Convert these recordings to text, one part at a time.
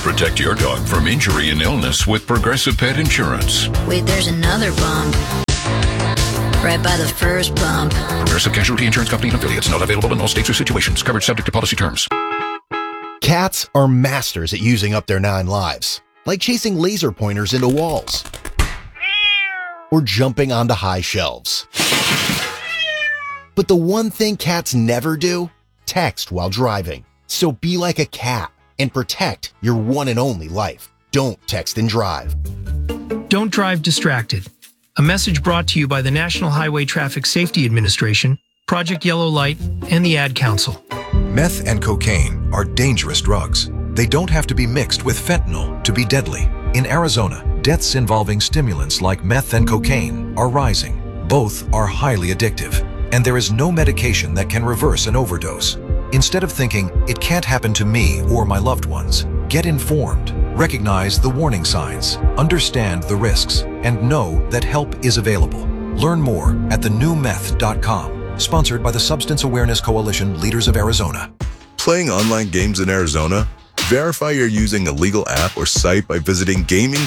Protect your dog from injury and illness with Progressive Pet Insurance. Wait, there's another bump. Right by the first bump. Progressive Casualty Insurance Company and affiliates. Not available in all states or situations. Coverage subject to policy terms. Cats are masters at using up their 9 lives, like chasing laser pointers into walls or jumping onto high shelves. But the one thing cats never do? Text while driving. So be like a cat and protect your one and only life. Don't text and drive. Don't drive distracted. A message brought to you by the National Highway Traffic Safety Administration, Project Yellow Light, and the Ad Council. Meth and cocaine are dangerous drugs. They don't have to be mixed with fentanyl to be deadly. In Arizona, deaths involving stimulants like meth and cocaine are rising. Both are highly addictive, and there is no medication that can reverse an overdose. Instead of thinking, it can't happen to me or my loved ones, get informed, recognize the warning signs, understand the risks, and know that help is available. Learn more at thenewmeth.com, sponsored by the Substance Awareness Coalition Leaders of Arizona. Playing online games in Arizona? Verify you're using a legal app or site by visiting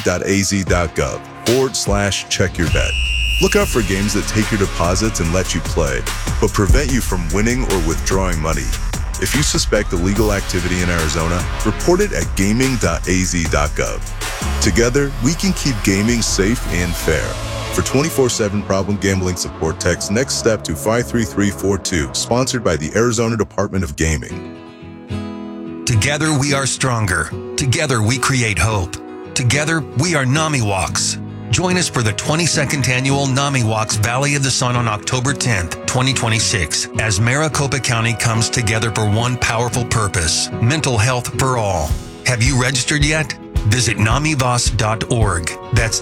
gaming.az.gov/check-your-bet. Look out for games that take your deposits and let you play, but prevent you from winning or withdrawing money. If you suspect illegal activity in Arizona, report it at gaming.az.gov. Together, we can keep gaming safe and fair. For 24/7 problem gambling support, text NEXT STEP to 53342, sponsored by the Arizona Department of Gaming. Together we are stronger. Together we create hope. Together we are NAMI Walks. Join us for the 22nd annual NAMI Walks Valley of the Sun on October 10th, 2026, as Maricopa County comes together for one powerful purpose: mental health for all. Have you registered yet? Visit namivos.org. That's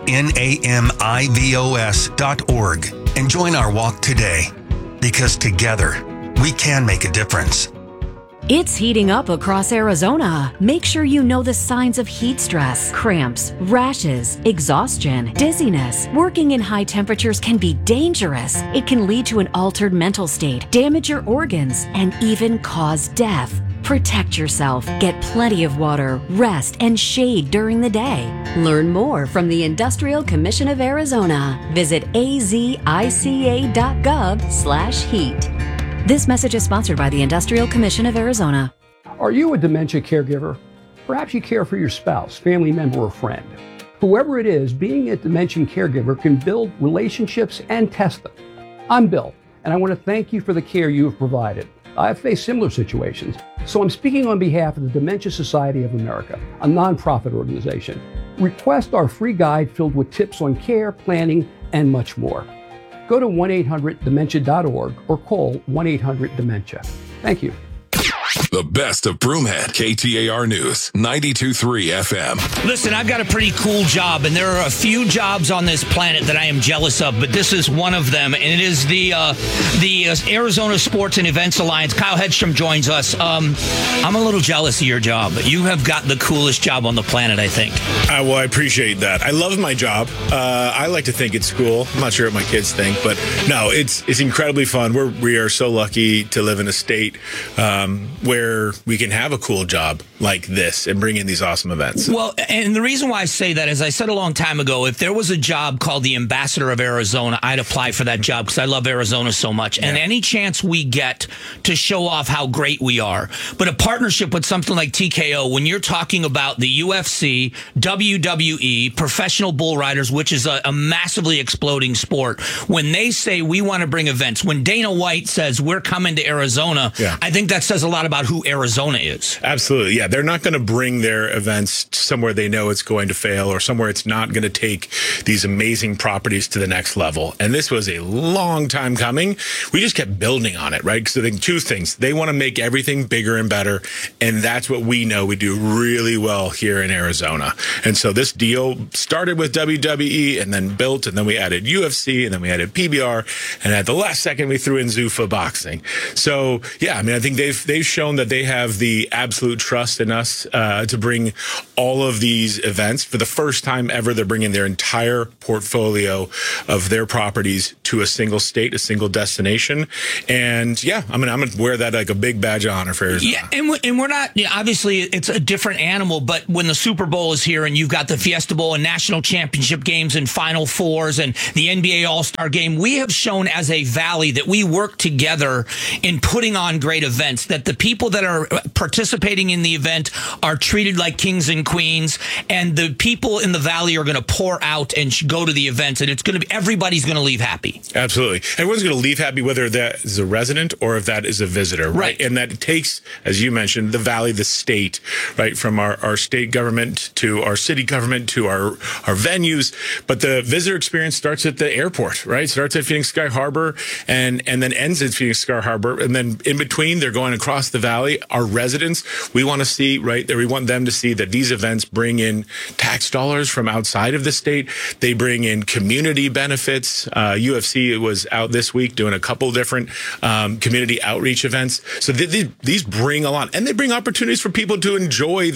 NAMIVOS.org. And join our walk today. Because together, we can make a difference. It's heating up across Arizona. Make sure you know the signs of heat stress: cramps, rashes, exhaustion, dizziness. Working in high temperatures can be dangerous. It can lead to an altered mental state, damage your organs, and even cause death. Protect yourself. Get plenty of water, rest, and shade during the day. Learn more from the Industrial Commission of Arizona. Visit azica.gov/heat. This message is sponsored by the Industrial Commission of Arizona. Are you a dementia caregiver? Perhaps you care for your spouse, family member, or friend. Whoever it is, being a dementia caregiver can build relationships and test them. I'm Bill, and I want to thank you for the care you have provided. I've faced similar situations, so I'm speaking on behalf of the Dementia Society of America, a nonprofit organization. Request our free guide filled with tips on care, planning, and much more. Go to 1-800-DEMENTIA.org or call 1-800-DEMENTIA. Thank you. The best of Broomhead, KTAR News, 92.3 FM. Listen, I've got a pretty cool job, and there are a few jobs on this planet that I am jealous of, but this is one of them, and it is the Arizona Sports and Events Alliance. Kyle Hedstrom joins us. I'm a little jealous of your job. You have got the coolest job on the planet, I think. Well, I appreciate that. I love my job. I like to think it's cool. I'm not sure what my kids think, but no, it's incredibly fun. We are so lucky to live in a state where we can have a cool job like this and bring in these awesome events. Well, and the reason why I say that is I said a long time ago, if there was a job called the Ambassador of Arizona, I'd apply for that job because I love Arizona so much. Yeah. And any chance we get to show off how great we are. But a partnership with something like TKO, when you're talking about the UFC, WWE, professional bull riders, which is a massively exploding sport, when they say we want to bring events, when Dana White says we're coming to Arizona, I think that says a lot about who Arizona is. Absolutely. Yeah. They're not going to bring their events somewhere they know it's going to fail or somewhere it's not going to take these amazing properties to the next level. And this was a long time coming. We just kept building on it, right? So I think two things. They want to make everything bigger and better. And that's what we know we do really well here in Arizona. And so this deal started with WWE and then built, and then we added UFC, and then we added PBR. And at the last second, we threw in Zuffa Boxing. So, yeah, I mean, I think they've shown that they have the absolute trust trust in us to bring all of these events. For the first time ever, they're bringing their entire portfolio of their properties to a single state, a single destination. And yeah, I'm gonna wear that like a big badge of honor for Arizona. Yeah, and we're not, obviously it's a different animal, but when the Super Bowl is here and you've got the Fiesta Bowl and national championship games and Final Fours and the NBA All-Star Game, we have shown as a valley that we work together in putting on great events, that the people that are participating in the event are treated like kings and queens, and the people in the valley are going to pour out and go to the events, and it's going to be, everybody's going to leave happy. Absolutely. Everyone's going to leave happy, whether that is a resident or if that is a visitor, right? And that takes, as you mentioned, the valley, the state, right, from our state government to our city government to our venues. But the visitor experience starts at the airport, right? Starts at Phoenix Sky Harbor and then ends at Phoenix Sky Harbor. And then in between, they're going across the valley. Our residents, we want to see, right, we want them to see that these events bring in tax dollars from outside of the state. They bring in community benefits. UFC was out this week doing a couple different community outreach events. So these bring a lot, and they bring opportunities for people to enjoy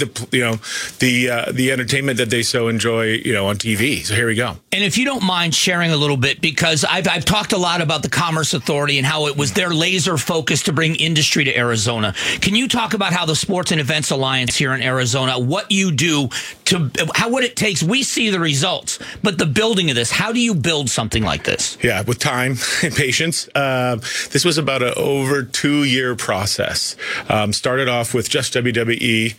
the entertainment that they so enjoy, on TV. So here we go. And if you don't mind sharing a little bit, because I've talked a lot about the Commerce Authority and how it was their laser focus to bring industry to Arizona. Can you talk about how the Sports and Events Alliance here in Arizona, what you do what it takes? We see the results, but the building of this, how do you build something like this? Yeah, with time and patience. This was about an over 2-year process. Started off with just WWE.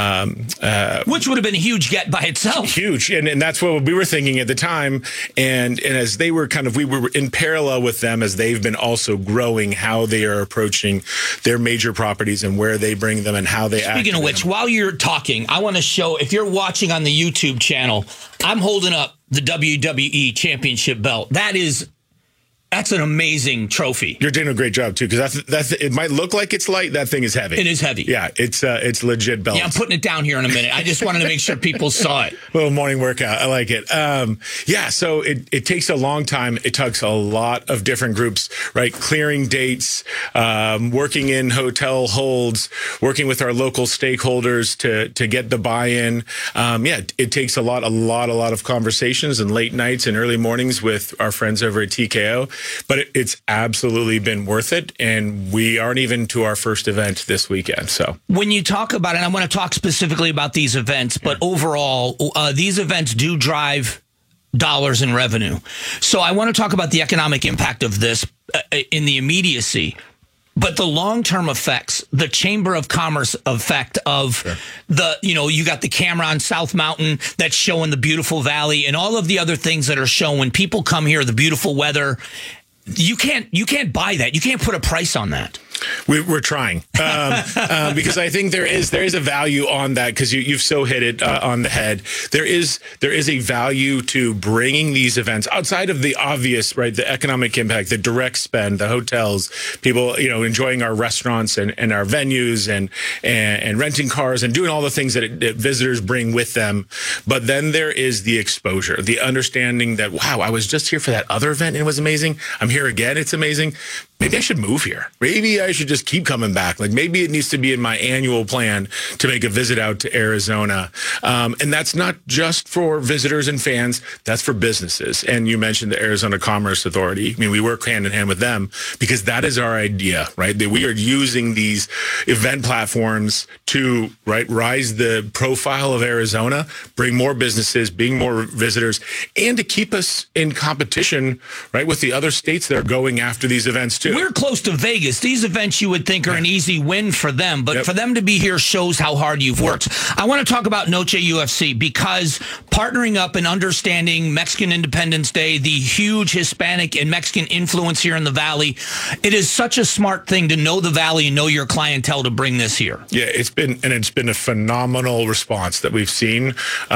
Which would have been a huge get by itself. Huge. And that's what we were thinking at the time. And as they were we were in parallel with them as they've been also growing how they are approaching their major properties and where they bring them and how they act. Speaking of which, while you're talking, I want to show, if you're watching on the YouTube channel, I'm holding up the WWE Championship belt. That's an amazing trophy. You're doing a great job too, because that's it might look like it's light. That thing is heavy. It is heavy. Yeah, it's legit belt. Yeah, I'm putting it down here in a minute. I just wanted to make sure people saw it. Little morning workout. I like it. Yeah, so it takes a long time. It takes a lot of different groups, right? Clearing dates, working in hotel holds, working with our local stakeholders to get the buy-in. Yeah, it takes a lot of conversations and late nights and early mornings with our friends over at TKO. But it's absolutely been worth it, and we aren't even to our first event this weekend. So when you talk about it, and I want to talk specifically about these events, but overall, these events do drive dollars in revenue. So I want to talk about the economic impact of this in the immediacy. But the long-term effects, the Chamber of Commerce effect of you got the camera on South Mountain that's showing the beautiful valley and all of the other things that are shown when people come here, the beautiful weather. You can't buy that. You can't put a price on that. We're trying because I think there is a value on that, because you've so hit it on the head. There is a value to bringing these events outside of the obvious, right? The economic impact, the direct spend, the hotels, people enjoying our restaurants and our venues and renting cars and doing all the things that visitors bring with them. But then there is the exposure, the understanding that, wow, I was just here for that other event and it was amazing. I'm here again. It's amazing. Maybe I should move here. Maybe I should just keep coming back. Like maybe it needs to be in my annual plan to make a visit out to Arizona. And that's not just for visitors and fans. That's for businesses. And you mentioned the Arizona Commerce Authority. I mean, we work hand in hand with them because that is our idea, right? That we are using these event platforms to, right, rise the profile of Arizona, bring more businesses, bring more visitors, and to keep us in competition, right, with the other states that are going after these events too. We're close to Vegas. These events you would think are an easy win for them, but for them to be here shows how hard you've worked. I want to talk about Noche UFC because partnering up and understanding Mexican Independence Day, the huge Hispanic and Mexican influence here in the Valley, it is such a smart thing to know the Valley and know your clientele to bring this here. Yeah, it's been a phenomenal response that we've seen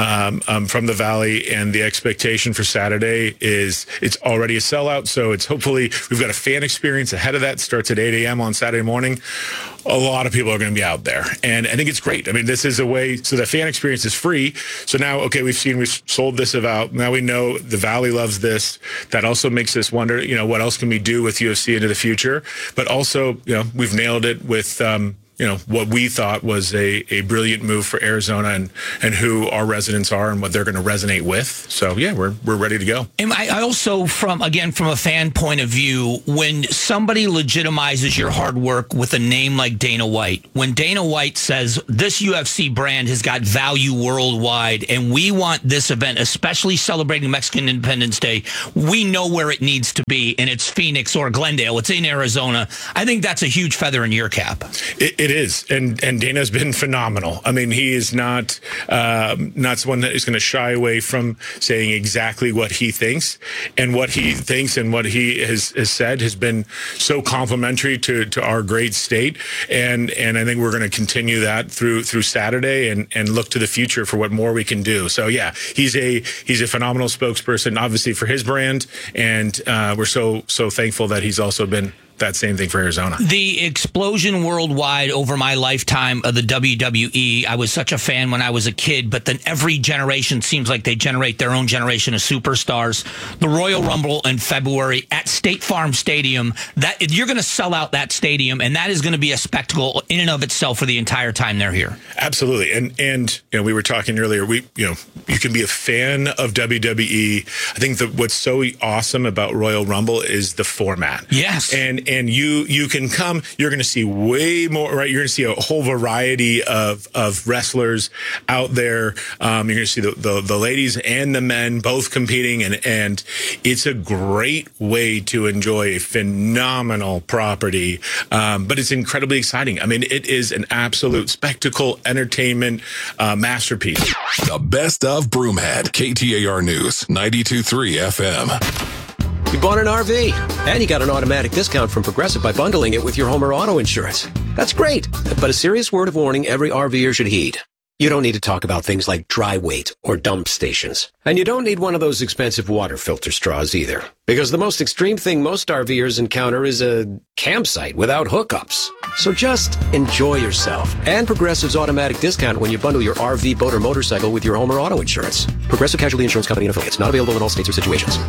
from the Valley, and the expectation for Saturday is it's already a sellout. So it's hopefully we've got a fan experience ahead of that. Starts at 8 a.m. on Saturday morning. A lot of people are going to be out there, and I think it's great. I mean, this is a way, so the fan experience is free. So now, okay, we've sold this out. Now we know the Valley loves this. That also makes us wonder, what else can we do with UFC into the future? But also, we've nailed it with what we thought was a brilliant move for Arizona and who our residents are and what they're going to resonate with. So yeah, we're ready to go. And I also, from a fan point of view, when somebody legitimizes your hard work with a name like Dana White, when Dana White says this UFC brand has got value worldwide and we want this event, especially celebrating Mexican Independence Day, we know where it needs to be, and it's Phoenix or Glendale. It's in Arizona. I think that's a huge feather in your cap. It is, and Dana's been phenomenal. I mean, he is not someone that is going to shy away from saying exactly what he thinks, and what he thinks and what he has said has been so complimentary to our great state, and I think we're going to continue that through Saturday and look to the future for what more we can do. So yeah, he's a phenomenal spokesperson, obviously, for his brand, and we're so thankful that he's also been that same thing for Arizona. The explosion worldwide over my lifetime of the WWE, I was such a fan when I was a kid, but then every generation seems like they generate their own generation of superstars. The Royal Rumble in February at State Farm Stadium, that you're going to sell out that stadium, and that is going to be a spectacle in and of itself for the entire time they're here. Absolutely. And we were talking earlier, you can be a fan of WWE. I think that what's so awesome about Royal Rumble is the format. Yes. And you can come, you're going to see way more, right? You're going to see a whole variety of wrestlers out there. You're going to see the ladies and the men both competing, and it's a great way to enjoy a phenomenal property. But it's incredibly exciting. I mean, it is an absolute spectacle, entertainment masterpiece. The best of Broomhead, KTAR News, 92.3 FM. You bought an RV, and you got an automatic discount from Progressive by bundling it with your home or auto insurance. That's great, but a serious word of warning every RVer should heed. You don't need to talk about things like dry weight or dump stations. And you don't need one of those expensive water filter straws either. Because the most extreme thing most RVers encounter is a campsite without hookups. So just enjoy yourself. And Progressive's automatic discount when you bundle your RV, boat, or motorcycle with your home or auto insurance. Progressive Casualty Insurance Company and Affiliates. Not available in all states or situations.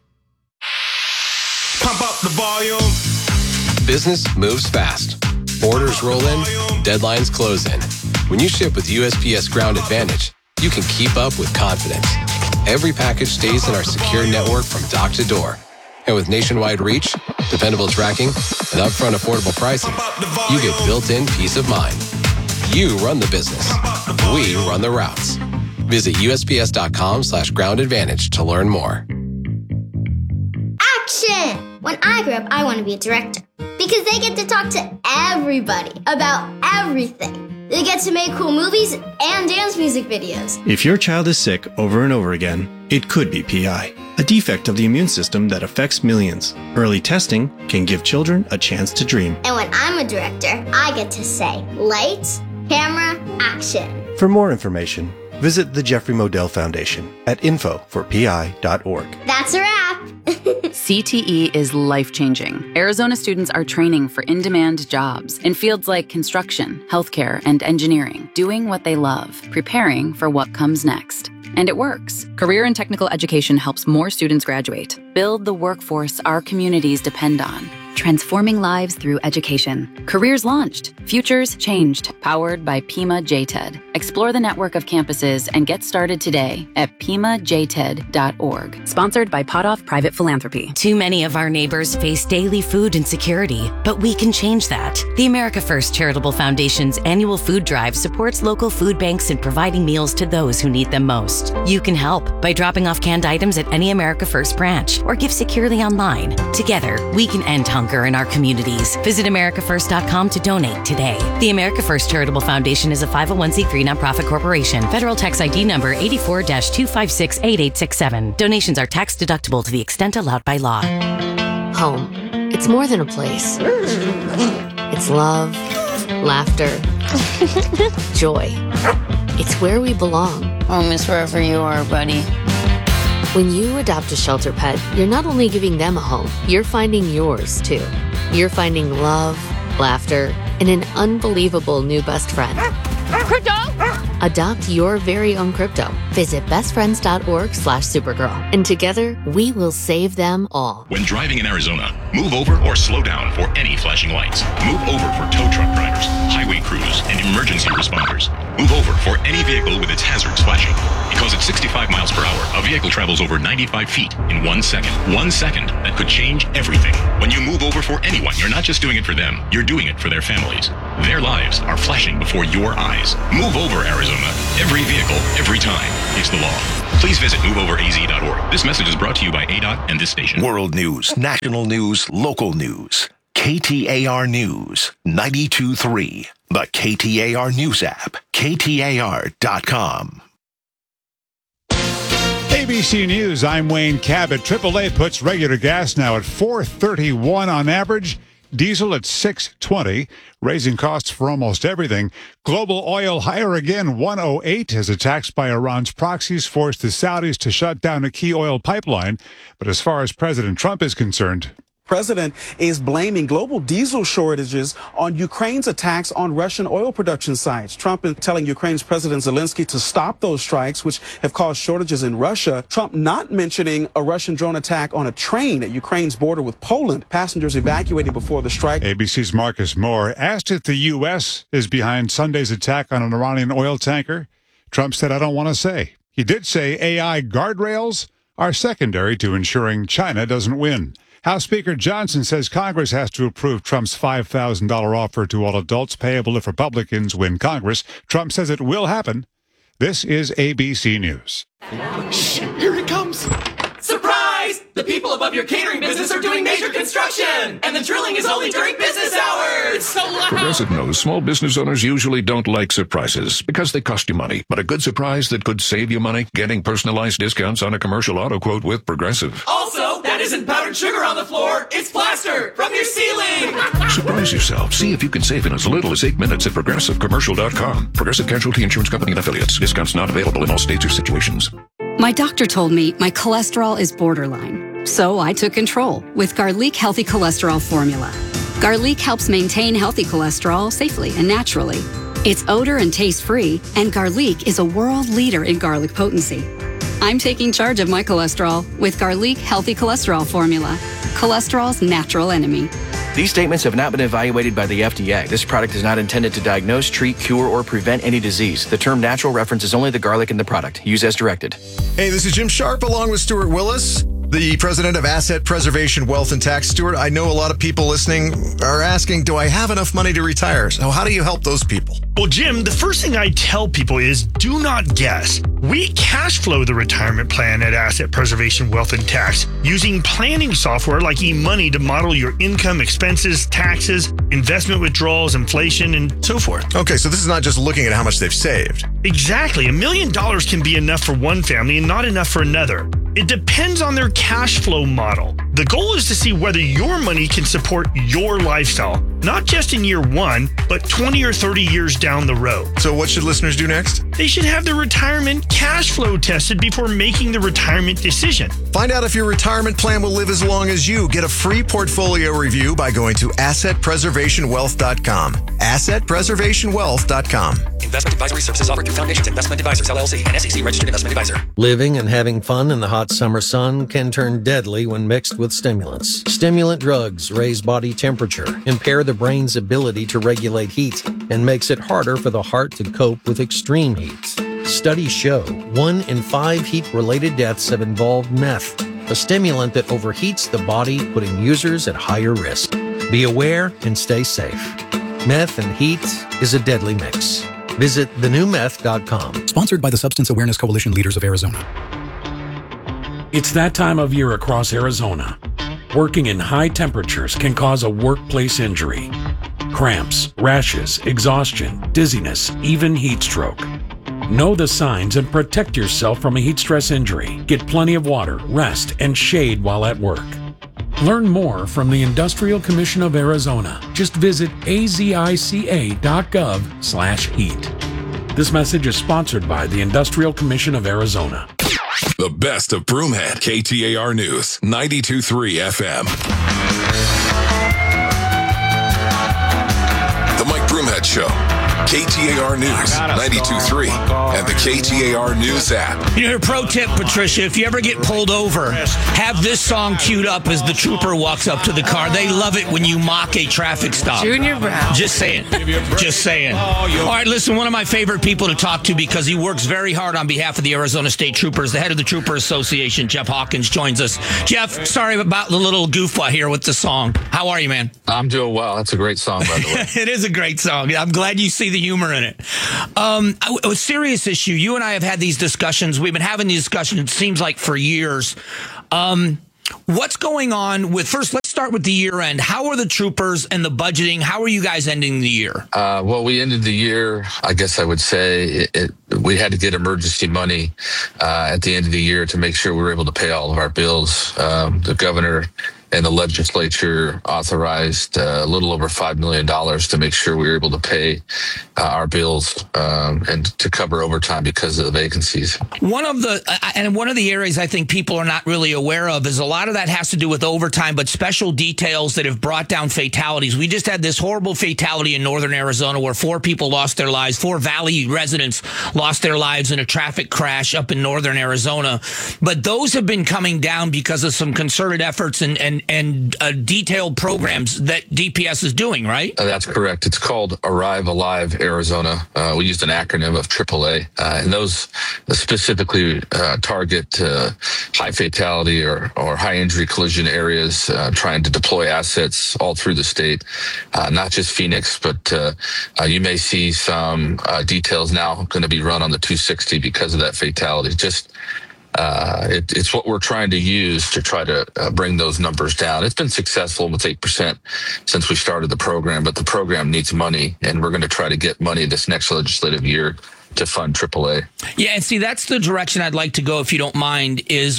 Pump up the volume. Business moves fast. Orders roll in, deadlines close in. When you ship with USPS Ground Advantage, you can keep up with confidence. Every package stays in our secure network from dock to door. And with nationwide reach, dependable tracking, and upfront affordable pricing, you get built-in peace of mind. You run the business. We run the routes. Visit USPS.com/Ground Advantage to learn more. Action! When I grow up, I want to be a director because they get to talk to everybody about everything. They get to make cool movies and dance music videos. If your child is sick over and over again, it could be PI, a defect of the immune system that affects millions. Early testing can give children a chance to dream. And when I'm a director, I get to say, lights, camera, action. For more information, visit the Jeffrey Modell Foundation at info4pi.org. That's a wrap. CTE is life-changing. Arizona students are training for in-demand jobs in fields like construction, healthcare, and engineering, doing what they love, preparing for what comes next. And it works. Career and technical education helps more students graduate, build the workforce our communities depend on. Transforming lives through education. Careers launched. Futures changed. Powered by Pima JTED. Explore the network of campuses and get started today at pimajted.org. Sponsored by Potoff Private Philanthropy. Too many of our neighbors face daily food insecurity, but we can change that. The America First Charitable Foundation's annual food drive supports local food banks in providing meals to those who need them most. You can help by dropping off canned items at any America First branch or give securely online. Together, we can end hunger in our communities. Visit AmericaFirst.com to donate today. The America First Charitable Foundation is a 501c3 nonprofit corporation. Federal tax ID number 84-2568867. Donations are tax deductible to the extent allowed by law. Home. It's more than a place. It's love, laughter, joy. It's where we belong. Home is wherever you are, buddy. When you adopt a shelter pet, you're not only giving them a home, you're finding yours too. You're finding love, laughter, and an unbelievable new best friend. Adopt your very own crypto. Visit bestfriends.org/Supergirl. And together, we will save them all. When driving in Arizona, move over or slow down for any flashing lights. Move over for tow truck drivers, highway crews, and emergency responders. Move over for any vehicle with its hazards flashing. Because at 65 miles per hour, a vehicle travels over 95 feet in 1 second. 1 second that could change everything. When you move over for anyone, you're not just doing it for them, you're doing it for their families. Their lives are flashing before your eyes. Move over, Arizona. Every vehicle, every time. It's the law. Please visit moveoveraz.org. This message is brought to you by ADOT and this station. World news, national news, local news. KTAR News, 92.3. The KTAR News app, KTAR.com. ABC News, I'm Wayne Cabot. AAA puts regular gas now at $4.31 on average. Diesel at $6.20, raising costs for almost everything. Global oil higher again, $108, as attacks by Iran's proxies forced the Saudis to shut down a key oil pipeline. But as far as President Trump is concerned, President is blaming global diesel shortages on Ukraine's attacks on Russian oil production sites. Trump is telling Ukraine's President Zelensky to stop those strikes, which have caused shortages in Russia. Trump not mentioning a Russian drone attack on a train at Ukraine's border with Poland. Passengers evacuating before the strike. ABC's Marcus Moore asked if the U.S. is behind Sunday's attack on an Iranian oil tanker. Trump said, "I don't want to say." He did say AI guardrails are secondary to ensuring China doesn't win. House Speaker Johnson says Congress has to approve Trump's $5,000 offer to all adults payable if Republicans win Congress. Trump says it will happen. This is ABC News. Shh, here it comes. Surprise! The people above your catering business are doing major construction, and the drilling is only during business hours. So loud. Progressive knows small business owners usually don't like surprises because they cost you money. But a good surprise that could save you money? Getting personalized discounts on a commercial auto quote with Progressive. Also, that isn't powdered sugar on the floor. It's plaster from your ceiling. Surprise yourself. See if you can save in as little as 8 minutes at ProgressiveCommercial.com. Progressive Casualty Insurance Company and Affiliates. Discounts not available in all states or situations. My doctor told me my cholesterol is borderline, so I took control with Garlic Healthy Cholesterol Formula. Garlic helps maintain healthy cholesterol safely and naturally. It's odor and taste-free, and Garlic is a world leader in garlic potency. I'm taking charge of my cholesterol with Garlic Healthy Cholesterol Formula, cholesterol's natural enemy. These statements have not been evaluated by the FDA. This product is not intended to diagnose, treat, cure, or prevent any disease. The term natural references only the garlic in the product. Use as directed. Hey, this is Jim Sharp along with Stuart Willis, the president of Asset Preservation Wealth and Tax. Stuart, I know a lot of people listening are asking, do I have enough money to retire? So how do you help those people? Well, Jim, the first thing I tell people is do not guess. We cash flow the retirement plan at Asset Preservation Wealth and Tax using planning software like eMoney to model your income, expenses, taxes, investment withdrawals, inflation, and so forth. Okay, so this is not just looking at how much they've saved. Exactly. $1 million can be enough for one family and not enough for another. It depends on their cash flow model. The goal is to see whether your money can support your lifestyle, not just in year one, but 20 or 30 years down the road. So what should listeners do next? They should have their retirement cash flow tested before making the retirement decision. Find out if your retirement plan will live as long as you. Get a free portfolio review by going to AssetPreservationWealth.com. AssetPreservationWealth.com. Investment advisory services offered through Foundations Investment Advisors, LLC, and SEC Registered Investment Advisor. Living and having fun in the hot summer sun can turn deadly when mixed with stimulants. Stimulant drugs raise body temperature, impair the brain's ability to regulate heat, and makes it harder for the heart to cope with extreme heat. Studies show 1 in 5 heat-related deaths have involved meth, a stimulant that overheats the body, putting users at higher risk. Be aware and stay safe. Meth and heat is a deadly mix. Visit thenewmeth.com. Sponsored by the Substance Awareness Coalition Leaders of Arizona. It's that time of year across Arizona. Working in high temperatures can cause a workplace injury. Cramps, rashes, exhaustion, dizziness, even heat stroke. Know the signs and protect yourself from a heat stress injury. Get plenty of water, rest, and shade while at work. Learn more from the Industrial Commission of Arizona. Just visit azica.gov/heat. This message is sponsored by the Industrial Commission of Arizona. The best of Broomhead, KTAR News, 92.3 FM. The Mike Broomhead Show. KTAR News, 92.3, and the KTAR News app. You know, pro tip, Patricia, if you ever get pulled over, have this song queued up as the trooper walks up to the car. They love it when you mock a traffic stop. Junior Brown. Just saying. Just saying. All right, listen, one of my favorite people to talk to because he works very hard on behalf of the Arizona State Troopers, the head of the Trooper Association, Jeff Hawkins, joins us. Jeff, sorry about the little goofball here with the song. How are you, man? I'm doing well. That's a great song, by the way. It is a great song. I'm glad you see the humor in it. A serious issue. You and I have had these discussions. We've been having these discussions, it seems like, for years. What's going on with, first, let's start with the year end. How are the troopers and the budgeting? How are you guys ending the year? Well, we ended the year, I guess I would say, we had to get emergency money at the end of the year to make sure we were able to pay all of our bills. The governor and the legislature authorized a little over $5 million to make sure we were able to pay our bills and to cover overtime because of the vacancies. One of the areas I think people are not really aware of is a lot of that has to do with overtime, but special details that have brought down fatalities. We just had this horrible fatality in northern Arizona where 4 people lost their lives. 4 Valley residents lost their lives in a traffic crash up in northern Arizona. But those have been coming down because of some concerted efforts and detailed programs that DPS is doing, right? That's correct. It's called Arrive Alive Arizona. We used an acronym of AAA, and those specifically target high fatality or high injury collision areas, trying to deploy assets all through the state, not just Phoenix, but you may see some details now going to be run on the 260 because of that fatality. It's what we're trying to use to try to bring those numbers down. It's been successful with 8% since we started the program, but the program needs money, and we're going to try to get money this next legislative year to fund AAA. Yeah, and see, that's the direction I'd like to go, if you don't mind, is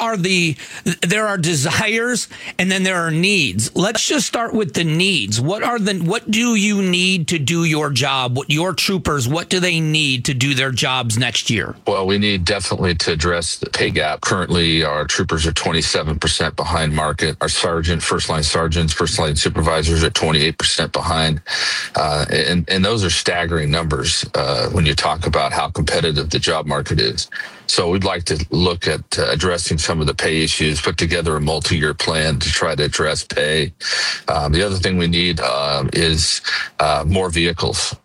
there are desires and then there are needs. Let's just start with the needs. What do you need to do your job? Your troopers, what do they need to do their jobs next year? Well, we need definitely to address the pay gap. Currently, our troopers are 27% behind market. Our first line sergeants, first line supervisors are 28% behind. And those are staggering numbers when you talk about how competitive the job market is. So we'd like to look at addressing some of the pay issues, put together a multi-year plan to try to address pay. The other thing we need is more vehicles.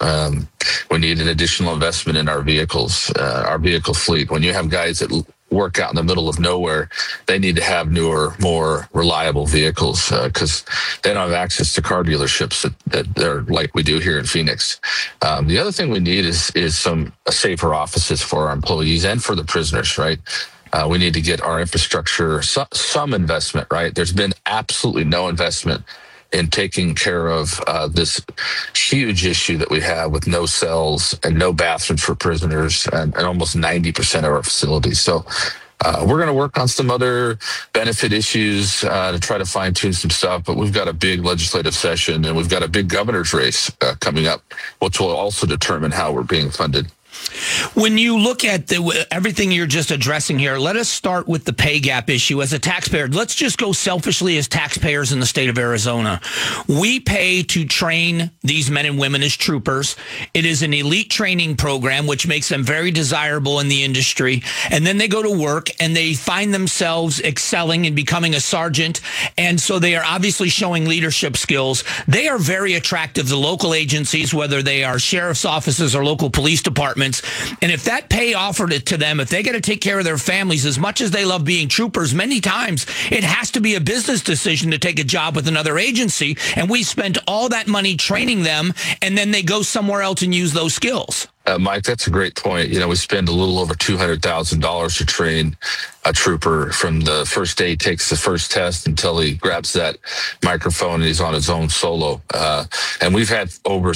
We need an additional investment in our vehicles, our vehicle fleet. When you have guys that work out in the middle of nowhere, they need to have newer, more reliable vehicles because they don't have access to car dealerships that they're like we do here in Phoenix. The other thing we need is some safer offices for our employees and for the prisoners, right? We need to get our infrastructure, some investment, right? There's been absolutely no investment in taking care of this huge issue that we have with no cells and no bathrooms for prisoners and almost 90% of our facilities. So we're going to work on some other benefit issues to try to fine tune some stuff, but we've got a big legislative session and we've got a big governor's race coming up, which will also determine how we're being funded. When you look at everything you're just addressing here, let us start with the pay gap issue. As a taxpayer, let's just go selfishly as taxpayers in the state of Arizona. We pay to train these men and women as troopers. It is an elite training program, which makes them very desirable in the industry. And then they go to work and they find themselves excelling and becoming a sergeant. And so they are obviously showing leadership skills. They are very attractive to local agencies, whether they are sheriff's offices or local police departments. And if that pay offered it to them, if they got to take care of their families, as much as they love being troopers, many times it has to be a business decision to take a job with another agency. And we spent all that money training them, and then they go somewhere else and use those skills. Mike, that's a great point. You know, we spend a little over $200,000 to train a trooper from the first day he takes the first test until he grabs that microphone and he's on his own solo. And we've had over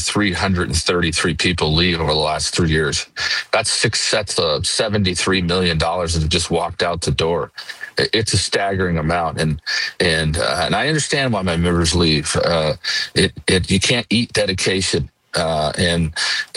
333 people leave over the last 3 years. That's $73 million that have just walked out the door. It's a staggering amount, and I understand why my members leave. You can't eat dedication, and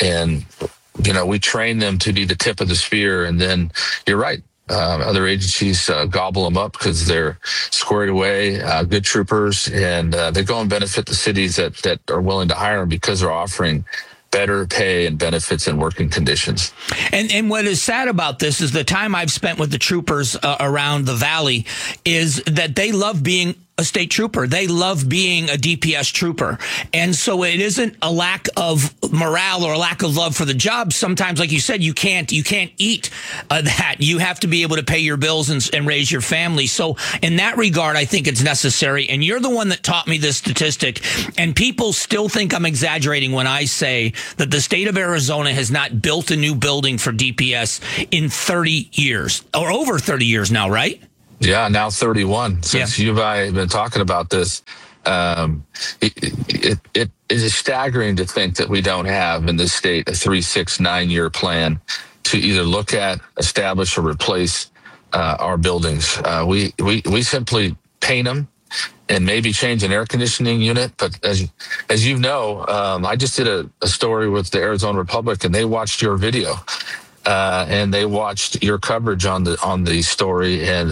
you know, we train them to be the tip of the spear, and then you're right. Other agencies gobble them up because they're squared away, good troopers, and they go and benefit the cities that are willing to hire them because they're offering better pay and benefits and working conditions. And what is sad about this is the time I've spent with the troopers around the Valley is that they love being a state trooper. They love being a DPS trooper. And so it isn't a lack of morale or a lack of love for the job. Sometimes, like you said, you can't eat that. You have to be able to pay your bills and raise your family. So in that regard, I think it's necessary. And you're the one that taught me this statistic. And people still think I'm exaggerating when I say that the state of Arizona has not built a new building for DPS in 30 years or over 30 years now, right? Yeah, now 31. Since you and I have been talking about this, it is staggering to think that we don't have in this state a 3, 6, 9 year plan to either look at, establish, or replace our buildings. We simply paint them and maybe change an air conditioning unit. But as you know, I just did a story with the Arizona Republic, and they watched your video. And they watched your coverage on the story, and